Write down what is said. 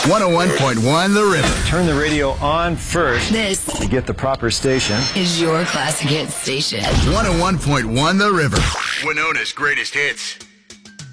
101.1 The River. Turn the radio on first. This to get the proper station. is your classic hit station. 101.1 The River. Winona's greatest hits.